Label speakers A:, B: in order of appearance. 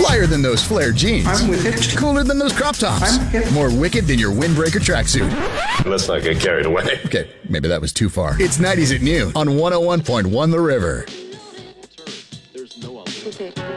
A: Flyer than those flared jeans.
B: I'm with it.
A: Cooler than those crop tops.
B: I'm hip.
A: More wicked than your windbreaker tracksuit.
C: Let's not get carried away.
A: Okay, maybe that was too far. It's 90s at noon on 101.1 The River.